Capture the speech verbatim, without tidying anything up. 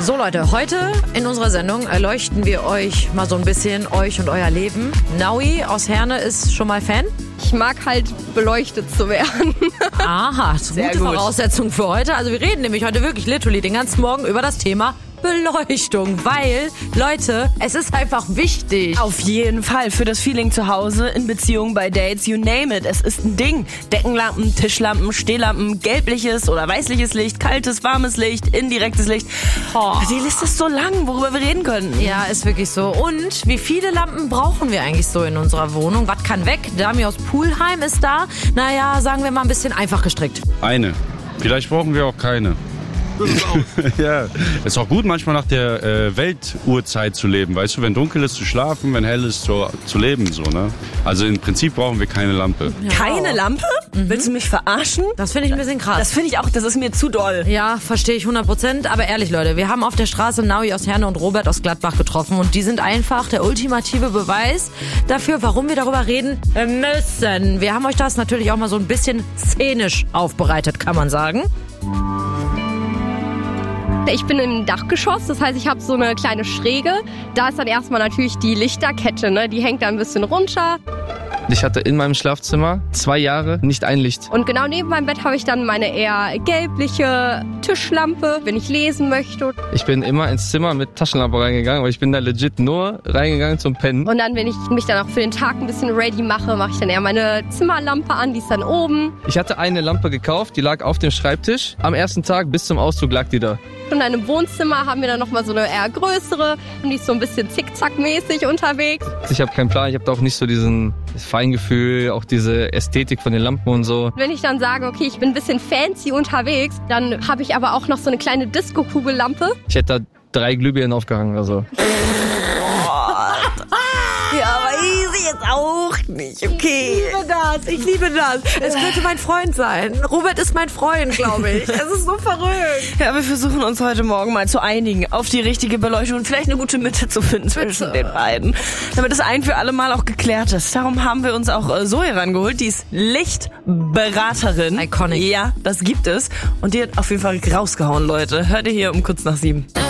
So Leute, heute in unserer Sendung erleuchten wir euch mal so ein bisschen, euch und euer Leben. Naui aus Herne ist schon mal Fan? Ich mag halt beleuchtet zu werden. Aha, das ist eine gute Voraussetzung für heute. Also wir reden nämlich heute wirklich literally den ganzen Morgen über das Thema Beleuchtung, weil, Leute, es ist einfach wichtig. Auf jeden Fall, für das Feeling zu Hause, in Beziehungen, bei Dates, you name it. Es ist ein Ding. Deckenlampen, Tischlampen, Stehlampen, gelbliches oder weißliches Licht, kaltes, warmes Licht, indirektes Licht. Oh. Die Liste ist so lang, worüber wir reden können. Ja, ist wirklich so. Und wie viele Lampen brauchen wir eigentlich so in unserer Wohnung? Was kann weg? Dami aus Pulheim ist da. Naja, sagen wir mal ein bisschen einfach gestrickt. Eine. Vielleicht brauchen wir auch keine. Ja, ist auch gut manchmal nach der äh, Weltuhrzeit zu leben, weißt du, wenn dunkel ist zu schlafen, wenn hell ist zu, zu leben, so, ne? Also im Prinzip brauchen wir keine Lampe. Ja. Keine Lampe? Mhm. Willst du mich verarschen? Das finde ich ein bisschen krass. Das finde ich auch, das ist mir zu doll. Ja, verstehe ich hundert Prozent, aber ehrlich Leute, wir haben auf der Straße Naui aus Herne und Robert aus Gladbach getroffen und die sind einfach der ultimative Beweis dafür, warum wir darüber reden müssen. Wir haben euch das natürlich auch mal so ein bisschen szenisch aufbereitet, kann man sagen. Ich bin im Dachgeschoss, das heißt, ich habe so eine kleine Schräge. Da ist dann erstmal natürlich die Lichterkette, ne? Die hängt da ein bisschen runter. Ich hatte in meinem Schlafzimmer zwei Jahre nicht ein Licht. Und genau neben meinem Bett habe ich dann meine eher gelbliche Tischlampe, wenn ich lesen möchte. Ich bin immer ins Zimmer mit Taschenlampe reingegangen, aber ich bin da legit nur reingegangen zum Pennen. Und dann, wenn ich mich dann auch für den Tag ein bisschen ready mache, mache ich dann eher meine Zimmerlampe an, die ist dann oben. Ich hatte eine Lampe gekauft, die lag auf dem Schreibtisch. Am ersten Tag bis zum Auszug lag die da. Und dann im Wohnzimmer haben wir dann nochmal so eine eher größere und die ist so ein bisschen zickzackmäßig unterwegs. Ich habe keinen Plan, ich habe da auch nicht so diesen Feingefühl, auch diese Ästhetik von den Lampen und so. Wenn ich dann sage, okay, ich bin ein bisschen fancy unterwegs, dann habe ich aber auch noch so eine kleine Disco-Kugellampe. Ich hätte da drei Glühbirnen aufgehangen oder so. Ja, aber easy jetzt auch nicht, okay. Ich liebe das, ich liebe das. Es könnte mein Freund sein. Robert ist mein Freund, glaube ich. Es ist so verrückt. Ja, wir versuchen uns heute Morgen mal zu einigen auf die richtige Beleuchtung und vielleicht eine gute Mitte zu finden zwischen Bitte. den beiden. Damit es ein für alle Mal auch geklärt ist. Darum haben wir uns auch äh, Zoe rangeholt. Die ist Lichtberaterin. Iconic. Ja, das gibt es. Und die hat auf jeden Fall rausgehauen, Leute. Hört ihr hier um kurz nach sieben.